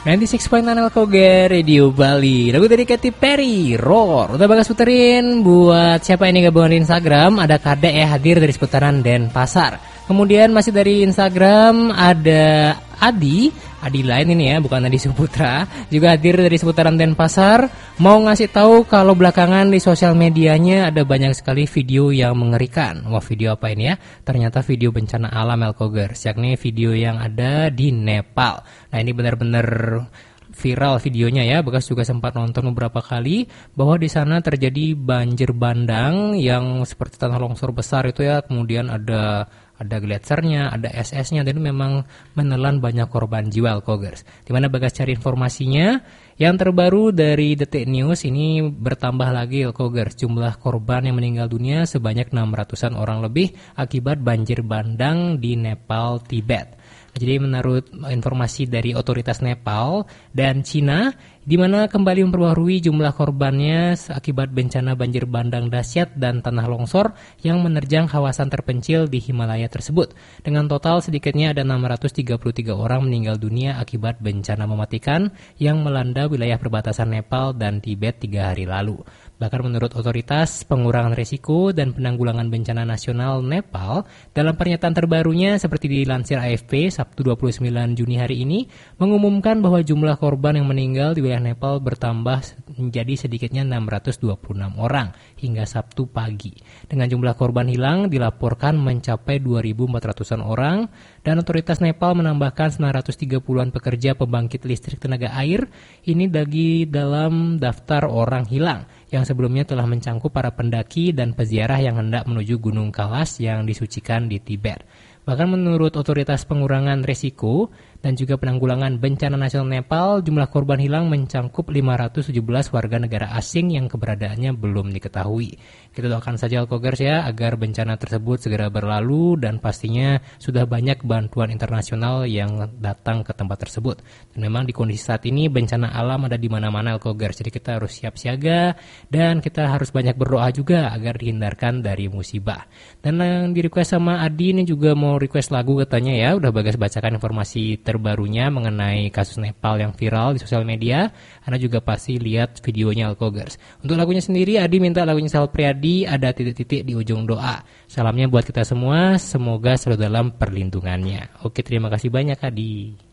96.9 Alkoger Radio Bali. Lagu dari Katy Perry, Roar. Udah bagas puterin buat siapa ini gabungan di Instagram. Ada Kade hadir dari seputaran Denpasar. Kemudian masih dari Instagram ada Adi lain ini ya, bukan Adi Suputra, juga hadir dari seputaran Denpasar. Mau ngasih tahu kalau belakangan di sosial medianya ada banyak sekali video yang mengerikan. Wah, video apa ini ya? Ternyata video bencana alam Alkogers, yakni video yang ada di Nepal. Nah, ini benar-benar viral videonya ya. Bekas juga sempat nonton beberapa kali bahwa di sana terjadi banjir bandang yang seperti tanah longsor besar itu ya. Kemudian ada gletsernya, ada es-esnya, dan memang menelan banyak korban jiwa Alkogers. Dimana Bagas cari informasinya, yang terbaru dari Detik News ini bertambah lagi Alkogers. Jumlah korban yang meninggal dunia sebanyak 600-an orang lebih akibat banjir bandang di Nepal, Tibet. Jadi menurut informasi dari otoritas Nepal dan Cina, di mana kembali memperbarui jumlah korbannya akibat bencana banjir bandang dahsyat dan tanah longsor yang menerjang kawasan terpencil di Himalaya tersebut. Dengan total sedikitnya ada 633 orang meninggal dunia akibat bencana mematikan yang melanda wilayah perbatasan Nepal dan Tibet 3 hari lalu. Bahkan menurut otoritas pengurangan risiko dan penanggulangan bencana nasional Nepal, dalam pernyataan terbarunya seperti dilansir AFP Sabtu 29 Juni hari ini, mengumumkan bahwa jumlah korban yang meninggal di wilayah Nepal bertambah menjadi sedikitnya 626 orang hingga Sabtu pagi. Dengan jumlah korban hilang dilaporkan mencapai 2.400-an orang, dan otoritas Nepal menambahkan 930-an pekerja pembangkit listrik tenaga air ini lagi dalam daftar orang hilang yang sebelumnya telah mencangkup para pendaki dan peziarah yang hendak menuju Gunung Kalas yang disucikan di Tibet. Bahkan menurut otoritas pengurangan risiko dan juga penanggulangan bencana nasional Nepal, jumlah korban hilang mencangkup 517 warga negara asing yang keberadaannya belum diketahui. Kita doakan saja Alkogers ya, agar bencana tersebut segera berlalu dan pastinya sudah banyak bantuan internasional yang datang ke tempat tersebut. Dan memang di kondisi saat ini bencana alam ada di mana-mana Alkogers, jadi kita harus siap siaga dan kita harus banyak berdoa juga agar dihindarkan dari musibah. Dan yang di request sama Adi ini juga mau request lagu katanya ya, udah Bagas bacakan informasi terbarunya mengenai kasus Nepal yang viral di sosial media. Anda juga pasti lihat videonya Alkogers. Untuk lagunya sendiri Adi minta lagunya Sal Priadi, Ada Titik-Titik di Ujung Doa. Salamnya buat kita semua, semoga selalu dalam perlindungannya. Oke, terima kasih banyak Adi.